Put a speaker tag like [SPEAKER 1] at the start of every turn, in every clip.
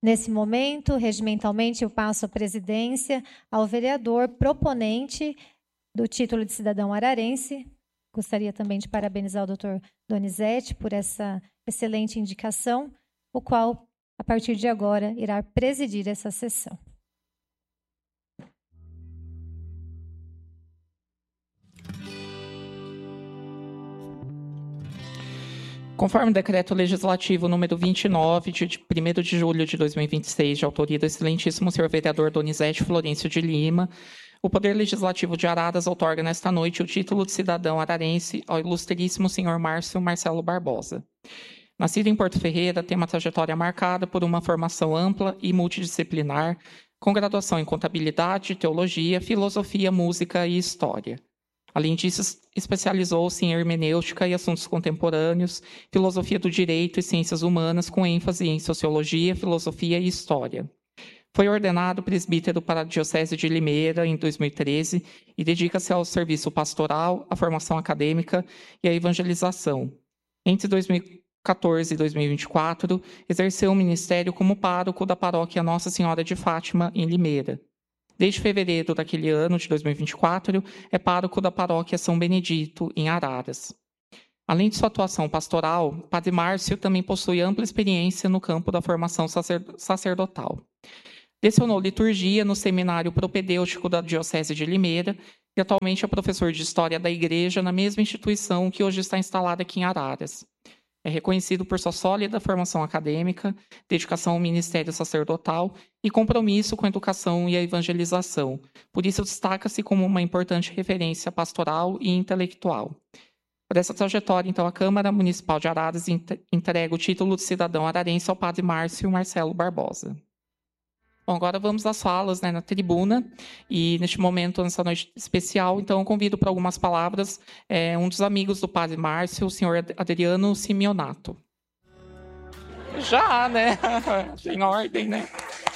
[SPEAKER 1] Nesse momento, regimentalmente, eu passo a presidência ao vereador proponente do título de cidadão ararense. Gostaria também de parabenizar o doutor Donizete por essa excelente indicação, o qual, a partir de agora, irá presidir essa sessão.
[SPEAKER 2] Conforme o Decreto Legislativo número 29, de 1º de julho de 2026, de autoria do excelentíssimo senhor vereador Donizete Florencio de Lima, o Poder Legislativo de Araras outorga nesta noite o título de cidadão ararense ao ilustríssimo senhor Márcio Marcelo Barbosa. Nascido em Porto Ferreira, tem uma trajetória marcada por uma formação ampla e multidisciplinar, com graduação em contabilidade, teologia, filosofia, música e história. Além disso, especializou-se em hermenêutica e assuntos contemporâneos, filosofia do direito e ciências humanas, com ênfase em sociologia, filosofia e história. Foi ordenado presbítero para a Diocese de Limeira em 2013 e dedica-se ao serviço pastoral, à formação acadêmica e à evangelização. Entre 2014 e 2024, exerceu o ministério como pároco da paróquia Nossa Senhora de Fátima, em Limeira. Desde fevereiro daquele ano, de 2024, é pároco da paróquia São Benedito, em Araras. Além de sua atuação pastoral, Padre Márcio também possui ampla experiência no campo da formação sacerdotal. Lecionou liturgia no Seminário Propedêutico da Diocese de Limeira e atualmente é professor de História da Igreja na mesma instituição que hoje está instalada aqui em Araras. É reconhecido por sua sólida formação acadêmica, dedicação ao ministério sacerdotal e compromisso com a educação e a evangelização. Por isso, destaca-se como uma importante referência pastoral e intelectual. Por essa trajetória, então, a Câmara Municipal de Araras entrega o título de cidadão ararense ao Padre Márcio Marcelo Barbosa. Bom, agora vamos às falas, na tribuna, e neste momento, nessa noite especial, então eu convido para algumas palavras um dos amigos do Padre Márcio, o senhor Adriano Simeonato. Já, né? Em ordem, né?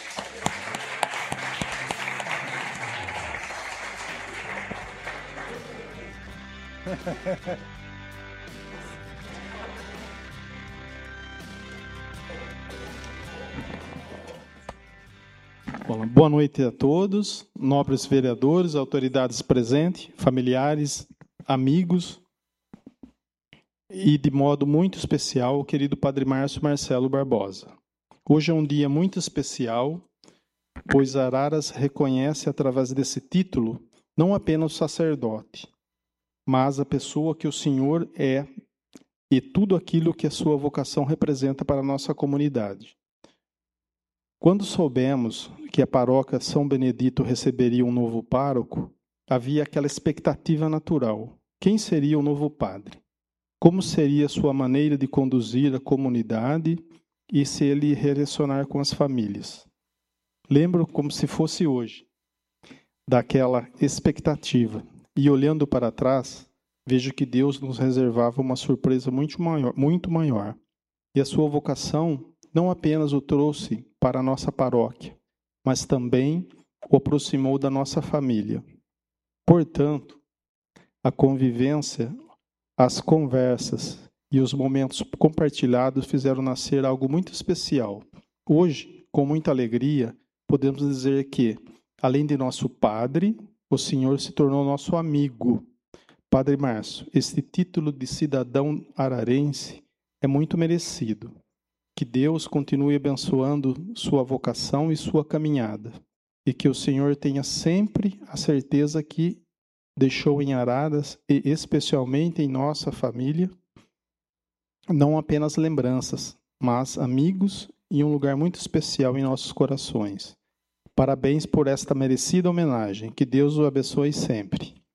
[SPEAKER 3] Boa noite a todos, nobres vereadores, autoridades presentes, familiares, amigos e, de modo muito especial, o querido Padre Márcio Marcelo Barbosa. Hoje é um dia muito especial, pois Araras reconhece, através desse título, não apenas o sacerdote, mas a pessoa que o Senhor é e tudo aquilo que a sua vocação representa para a nossa comunidade. Quando soubemos que a paróquia São Benedito receberia um novo pároco, havia aquela expectativa natural. Quem seria o novo padre? Como seria a sua maneira de conduzir a comunidade e se ele relacionar com as famílias? Lembro como se fosse hoje, daquela expectativa. E olhando para trás, vejo que Deus nos reservava uma surpresa muito maior. E a sua vocação não apenas o trouxe para a nossa paróquia, mas também o aproximou da nossa família. Portanto, a convivência, as conversas e os momentos compartilhados fizeram nascer algo muito especial. Hoje, com muita alegria, podemos dizer que, além de nosso padre, o Senhor se tornou nosso amigo. Padre Márcio, esse título de cidadão ararense é muito merecido. Que Deus continue abençoando sua vocação e sua caminhada. E que o Senhor tenha sempre a certeza que deixou em Araras, e especialmente em nossa família, não apenas lembranças, mas amigos e um lugar muito especial em nossos corações. Parabéns por esta merecida homenagem. Que Deus o abençoe sempre.